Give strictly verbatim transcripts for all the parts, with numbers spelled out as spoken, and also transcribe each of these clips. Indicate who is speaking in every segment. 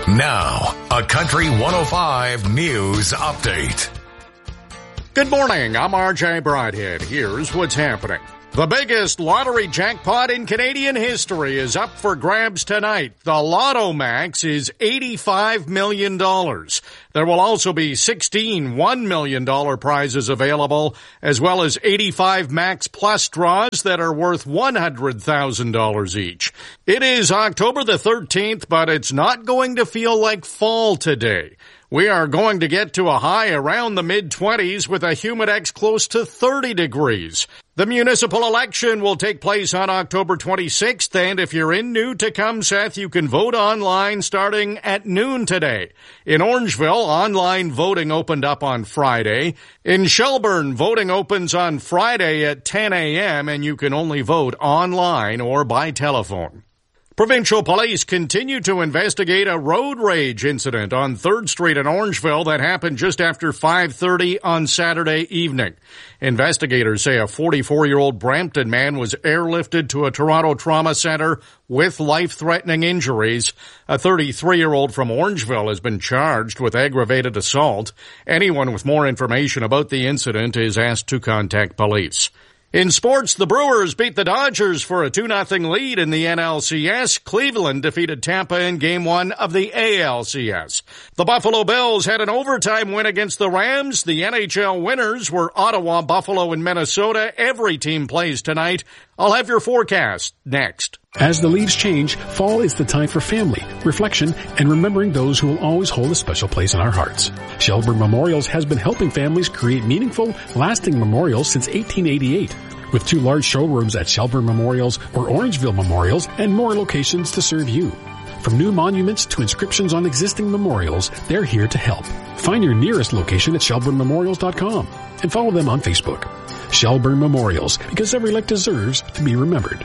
Speaker 1: Now, a Country one oh five News Update.
Speaker 2: Good morning, I'm R J Broadhead. Here's what's happening. The biggest lottery jackpot in Canadian history is up for grabs tonight. The Lotto Max is eighty-five million dollars. There will also be sixteen one million dollars prizes available, as well as eighty-five Max Plus draws that are worth one hundred thousand dollars each. It is October the thirteenth, but it's not going to feel like fall today. We are going to get to a high around the mid-twenties with a humidex close to thirty degrees. The municipal election will take place on October twenty-sixth, and if you're in New Tecumseth, you can vote online starting at noon today. In Orangeville, online voting opened up on Friday. In Shelburne, voting opens on Friday at ten a.m., and you can only vote online or by telephone. Provincial police continue to investigate a road rage incident on third Street in Orangeville that happened just after five thirty on Saturday evening. Investigators say a forty-four-year-old Brampton man was airlifted to a Toronto trauma center with life-threatening injuries. A thirty-three-year-old from Orangeville has been charged with aggravated assault. Anyone with more information about the incident is asked to contact police. In sports, the Brewers beat the Dodgers for a two nothing lead in the N L C S. Cleveland defeated Tampa in Game one of the A L C S. The Buffalo Bills had an overtime win against the Rams. The N H L winners were Ottawa, Buffalo, and Minnesota. Every team plays tonight. I'll have your forecast next.
Speaker 3: As the leaves change, fall is the time for family, reflection, and remembering those who will always hold a special place in our hearts. Shelburne Memorials has been helping families create meaningful, lasting memorials since eighteen eighty-eight. With two large showrooms at Shelburne Memorials or Orangeville Memorials and more locations to serve you. From new monuments to inscriptions on existing memorials, they're here to help. Find your nearest location at shelburne memorials dot com and follow them on Facebook. Shelburne Memorials, because every life deserves to be remembered.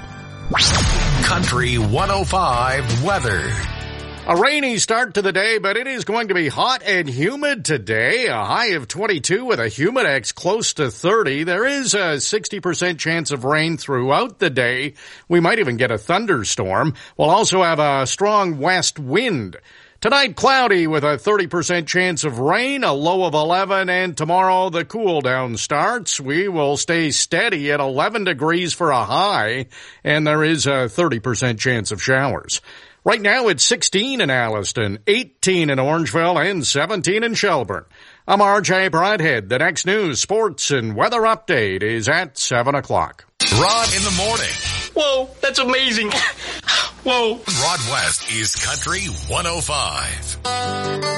Speaker 1: Country one oh five weather.
Speaker 2: A rainy start to the day, but it is going to be hot and humid today. A high of twenty-two with a humidex close to thirty. There is a sixty percent chance of rain throughout the day. We might even get a thunderstorm. We'll also have a strong west wind. Tonight, cloudy with a thirty percent chance of rain, a low of eleven, and tomorrow the cool down starts. We will stay steady at eleven degrees for a high, and there is a thirty percent chance of showers. Right now, it's sixteen in Alliston, eighteen in Orangeville, and seventeen in Shelburne. I'm R J Broadhead. The next news, sports, and weather update is at seven o'clock.
Speaker 1: Rod in the morning.
Speaker 4: Whoa, that's amazing. Whoa.
Speaker 1: Rod West is Country one oh five.